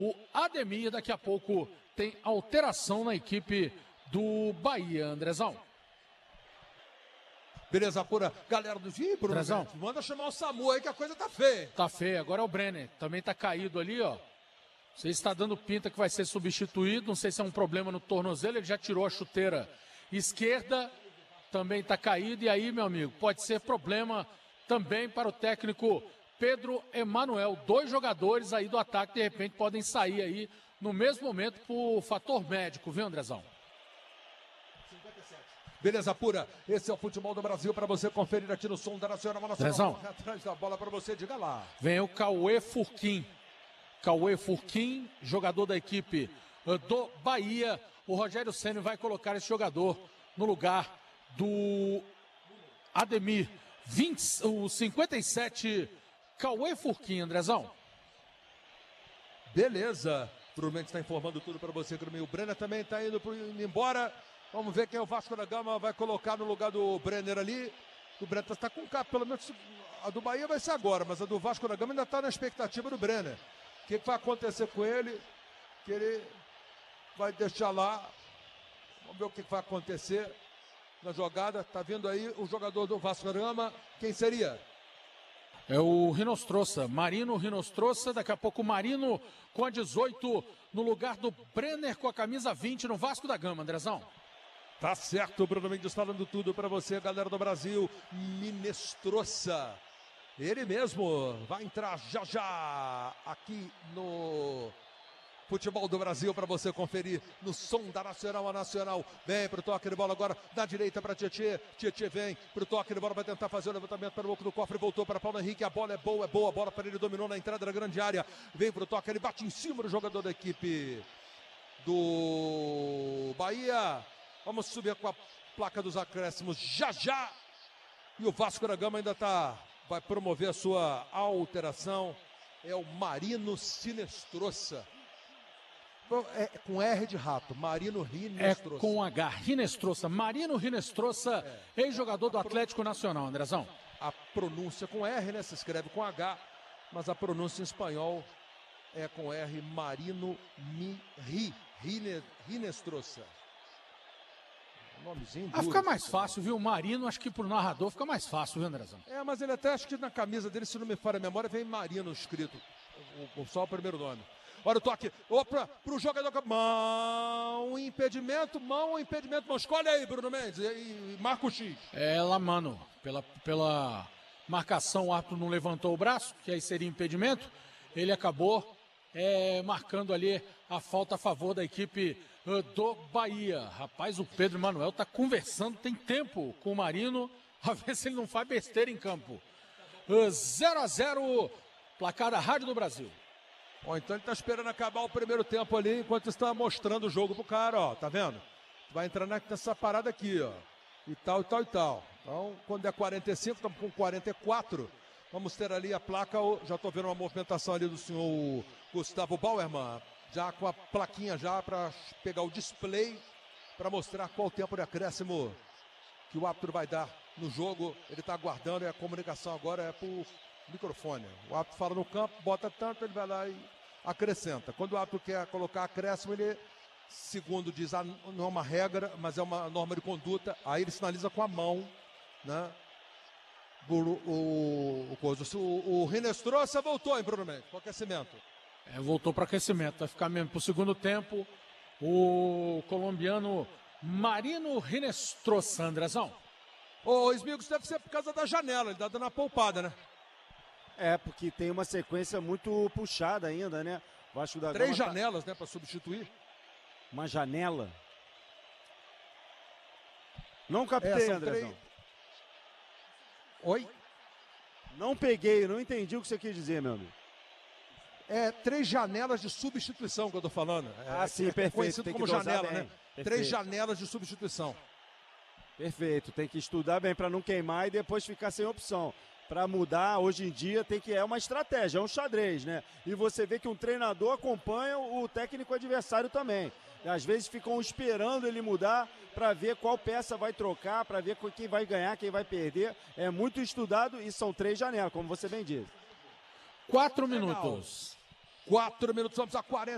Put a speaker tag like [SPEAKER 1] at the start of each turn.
[SPEAKER 1] o Ademir. Daqui a pouco tem alteração na equipe do Bahia, Andrezão.
[SPEAKER 2] Beleza pura, galera do Bruno, manda chamar o SAMU aí que a coisa tá feia.
[SPEAKER 1] Tá feia, agora é o Brenner, também tá caído ali, ó. Não sei se tá dando pinta que vai ser substituído, não sei se é um problema no tornozelo, ele já tirou a chuteira esquerda, também tá caído, e aí, meu amigo, pode ser problema também para o técnico Pedro Emanuel. 2 jogadores aí do ataque, de repente, podem sair aí no mesmo momento por fator médico, viu, Andrezão?
[SPEAKER 2] Beleza pura, esse é o futebol do Brasil para você conferir aqui no Som da Nacional.
[SPEAKER 1] Andrezão,
[SPEAKER 2] atrás da bola para você, diga lá.
[SPEAKER 1] Vem o Cauê Furquim. Cauê Furquim, jogador da equipe do Bahia. O Rogério Ceni vai colocar esse jogador no lugar do Ademir. O 57, Cauê Furquim, Andrezão.
[SPEAKER 2] Beleza. Bruno Mendes está informando tudo para você, Grêmio. O Brenner também está indo embora. Vamos ver quem é o Vasco da Gama vai colocar no lugar do Brenner ali. O Brenner está com capa, pelo menos a do Bahia vai ser agora, mas a do Vasco da Gama ainda está na expectativa do Brenner. O que vai acontecer com ele? Que ele vai deixar lá. Vamos ver o que vai acontecer na jogada. Tá vindo aí o jogador do Vasco da Gama. Quem seria?
[SPEAKER 1] É o Rinostrosa, Marino Rinostrosa. Daqui a pouco o Marino com a 18 no lugar do Brenner com a camisa 20 no Vasco da Gama, Andrezão.
[SPEAKER 2] Tá certo, Bruno Mendes falando tudo para você, galera do Brasil. Minestrosa, ele mesmo vai entrar já já aqui no Futebol do Brasil para você conferir no Som da Nacional a Nacional. Vem pro toque de bola agora na direita para Tietê. Tietê vem pro toque de bola, vai tentar fazer o levantamento para o boca do cofre, voltou para Paulo Henrique. A bola é boa, a bola para ele, dominou na entrada da grande área. Vem pro toque, ele bate em cima do jogador da equipe do Bahia. Vamos subir com a placa dos acréscimos já já. E o Vasco da Gama ainda vai promover a sua alteração. É o Marino Sinestrosa. É com R de rato, Marino Rinestrosa.
[SPEAKER 1] É com H, Rinestrosa. Marino Rinestrosa, ex-jogador do Atlético Nacional, Andrezão.
[SPEAKER 2] A pronúncia com R, né? Se escreve com H, mas a pronúncia em espanhol é com R. Marino Rinestrosa. Nomezinho duro.
[SPEAKER 1] Fica mais fácil, viu? Marino, acho que pro narrador fica mais fácil, viu, Andrezão?
[SPEAKER 2] É, mas ele até, acho que na camisa dele, se não me falha a memória, vem Marino escrito. Só o primeiro nome. Olha o toque. Opa, pro jogador. Mão, impedimento. Escolhe aí, Bruno Mendes. E marca o X.
[SPEAKER 1] É lá, mano. Pela marcação, o árbitro não levantou o braço, que aí seria impedimento. Ele acabou marcando ali a falta a favor da equipe do Bahia. Rapaz, o Pedro Emanuel tá conversando, tem tempo com o Marino, a ver se ele não faz besteira em campo. 0-0, placar da Rádio do Brasil.
[SPEAKER 2] Ó, então ele tá esperando acabar o primeiro tempo ali, enquanto está mostrando o jogo pro cara, ó, tá vendo? Vai entrar nessa parada aqui, ó, e tal. Então, quando é 45, estamos com 44, vamos ter ali a placa, já tô vendo uma movimentação ali do senhor Gustavo Bauerman, já com a plaquinha já para pegar o display, para mostrar qual o tempo de acréscimo que o árbitro vai dar no jogo. Ele tá aguardando, e a comunicação agora é por microfone. O árbitro fala no campo, bota tanto, ele vai lá e acrescenta. Quando o árbitro quer colocar acréscimo, ele, segundo diz, não é uma regra, mas é uma norma de conduta, aí ele sinaliza com a mão, né? O Rinestrosa voltou, hein, Bruno Mendes, para o aquecimento.
[SPEAKER 1] Voltou para aquecimento, vai ficar mesmo para o segundo tempo. O colombiano Marino Rinestrosa, Andrezão.
[SPEAKER 2] Ô, Smigos, deve ser por causa da janela, ele tá dando uma poupada, né?
[SPEAKER 3] Porque tem uma sequência muito puxada ainda, né? Vasco da Gama
[SPEAKER 2] 3 janelas, né, para substituir.
[SPEAKER 3] Uma janela. Não captei, Andrezão.
[SPEAKER 2] Oi?
[SPEAKER 3] Não peguei, não entendi o que você quis dizer, meu amigo.
[SPEAKER 2] 3 janelas de substituição que eu tô falando.
[SPEAKER 3] Sim, perfeito.
[SPEAKER 2] Conhecido
[SPEAKER 3] tem
[SPEAKER 2] como
[SPEAKER 3] que
[SPEAKER 2] janela,
[SPEAKER 3] bem.
[SPEAKER 2] né?
[SPEAKER 3] Perfeito.
[SPEAKER 2] 3 janelas de substituição.
[SPEAKER 3] Perfeito, tem que estudar bem para não queimar e depois ficar sem opção. Para mudar, hoje em dia, é uma estratégia, é um xadrez, né? E você vê que um treinador acompanha o técnico adversário também. E às vezes ficam esperando ele mudar para ver qual peça vai trocar, para ver quem vai ganhar, quem vai perder. É muito estudado e são 3 janelas, como você bem diz.
[SPEAKER 1] 4 minutos.
[SPEAKER 2] 4 minutos, vamos a 40.